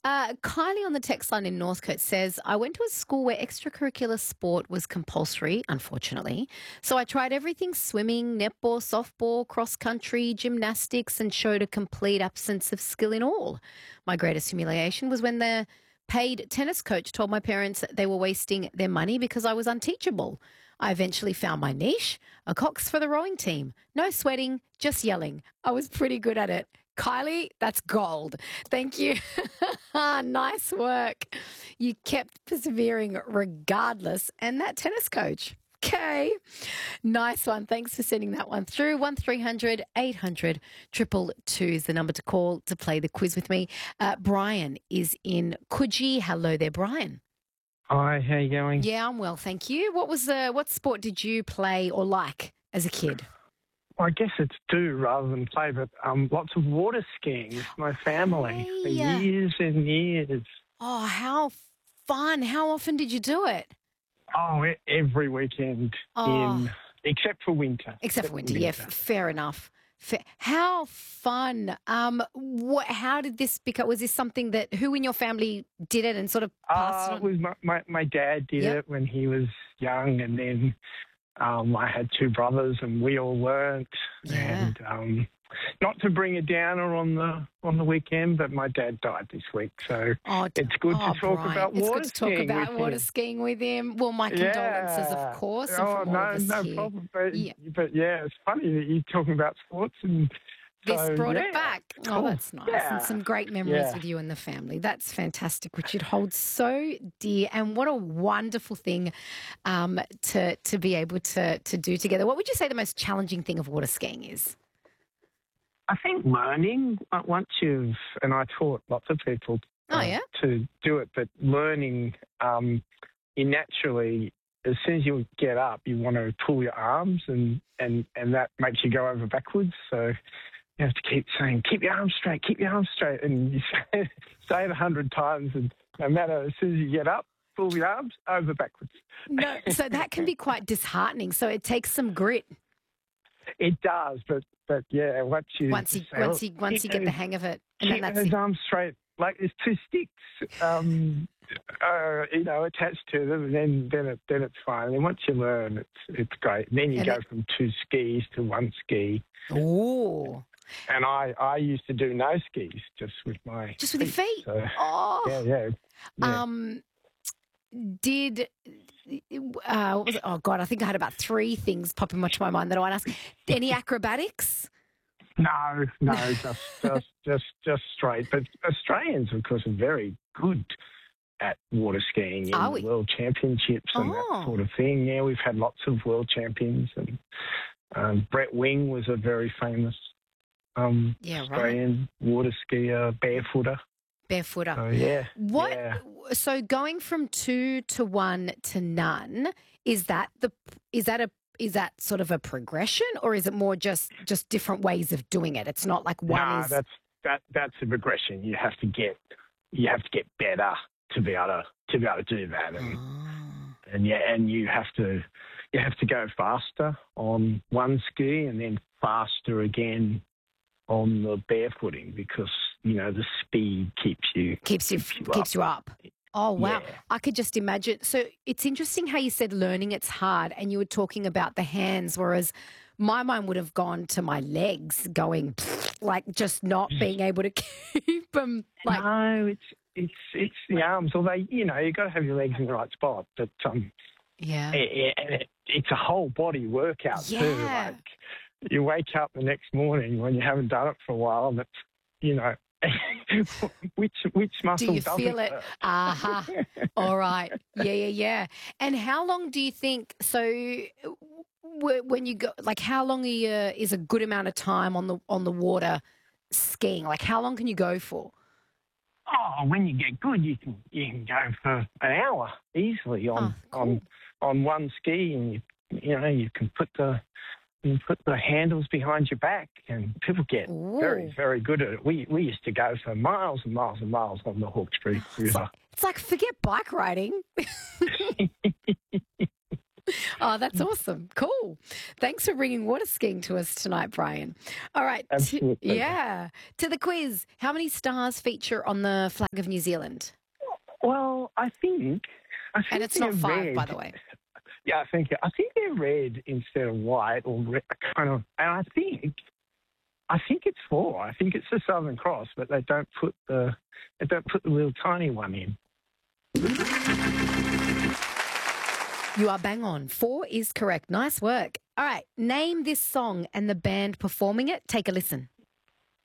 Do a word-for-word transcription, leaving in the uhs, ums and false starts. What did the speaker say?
Uh, Kylie on the text line in Northcote says, I went to a school where extracurricular sport was compulsory, unfortunately. So I tried everything swimming, netball, softball, cross country, gymnastics, and showed a complete absence of skill in all. My greatest humiliation was when the paid tennis coach told my parents that they were wasting their money because I was unteachable. I eventually found my niche, a cox for the rowing team. No sweating, just yelling. I was pretty good at it. Kylie, that's gold. Thank you. Nice work. You kept persevering regardless. And that tennis coach. Okay. Nice one. Thanks for sending that one through. one three hundred eight hundred two two two is the number to call to play the quiz with me. Uh, Brian is in Coogee. Hello there, Brian. Hi, how you going? Yeah, I'm well, thank you. What was the what sport did you play or like as a kid? I guess it's do rather than play, but um, lots of water skiing with my family for Hey. years and years. Oh, how fun. How often did you do it? Oh, e- every weekend Oh. in, except for winter. Except for winter, yeah, f- fair enough. Fair. How fun. Um, what, how did this become, was this something that, who in your family did it and sort of passed Uh, it it on? was my, my, my dad did Yep. it when he was young, and then um, I had two brothers and we all learnt. Yeah. And um, not to bring a downer on the on the weekend, but my dad died this week, so Oh, d- it's good oh, to talk Brian. about It's water good to talk skiing about with water him. skiing with him. Well, my condolences, of course, and Oh, from all no, of us no here. problem. But Yeah. but yeah, it's funny that you're talking about sports and This so, brought yeah, it back. Oh, cool. that's nice. Yeah. And some great memories Yeah. with you and the family. That's fantastic, which it holds so dear. And what a wonderful thing um, to to be able to to do together. What would you say the most challenging thing of water skiing is? I think learning uh, once you've and I taught lots of people Oh, uh, yeah? to do it, but learning um, you naturally. As soon as you get up, you want to pull your arms, and, and, and that makes you go over backwards. So you have to keep saying, keep your arms straight, keep your arms straight. And you say, say it a hundred times, and no matter, as soon as you get up, pull your arms over backwards. No, so that can be quite disheartening. So it takes some grit It does, but, but yeah, once you... once you say, once "Oh, you once keep you get the those- hang of it, and then keep that's those it. arms straight, like there's two sticks, um, uh, you know, attached to them, and then then it then it's fine. And then once you learn, it's it's great. And then you And go it- from two skis to one ski. Oh, And I I used to do no skis just with my just with your feet. So Oh, yeah, yeah, yeah. um, did uh, what was it? Oh God, I think I had about three things pop into my mind that I want to ask. Any acrobatics? No, no, just just just just straight. But Australians, of course, are very good at water skiing in Are the we? world championships and Oh. that sort of thing. Yeah, we've had lots of world champions, and um, Brett Wing was a very famous um, Yeah, right. Australian water skier, barefooter. Barefooter. So yeah, What? yeah. So going from two to one to none, is that the is that a is that sort of a progression, or is it more just just different ways of doing it? It's not like one No, is. that's that that's a progression. You have to get you have to get better to be able to to be able to do that, and Oh. and yeah, and you have to you have to go faster on one ski and then faster again on the barefooting, because you know the speed keeps you keeps you keeps you keeps you up. Oh wow! Yeah. I could just imagine. So it's interesting how you said learning it's hard, and you were talking about the hands, whereas my mind would have gone to my legs, going like just not being able to keep them. Like No, it's it's it's the arms. Although you know you've got to have your legs in the right spot, but um, yeah, it, it, it's a whole body workout too. Yeah. Like you wake up the next morning when you haven't done it for a while, and it's you know which which muscle do you doesn't feel it? hurt? Aha! All right. Yeah, yeah, yeah. And how long do you think? So w- when you go, like, how long are you, is a good amount of time on the on the water skiing? Like, how long can you go for? Oh, when you get good, you can you can go for an hour easily on Oh, cool. on on one ski, and you you know you can put the you can put the handles behind your back, and people get Ooh. very very good at it. We we used to go for miles and miles and miles on the Hawkesbury It's River. like, it's like forget bike riding. Oh, that's awesome. Cool. Thanks for bringing water skiing to us tonight, Brian. All right. to- Absolutely. yeah. To the quiz. How many stars feature on the flag of New Zealand? Well, I think. I think And it's not they're five, red. by the way. Yeah, thank you. I think they're red instead of white, or red, kind of. And I think, I think it's four. I think it's the Southern Cross, but they don't put the they don't put the little tiny one in. You are bang on. Four is correct. Nice work. All right. Name this song and the band performing it. Take a listen.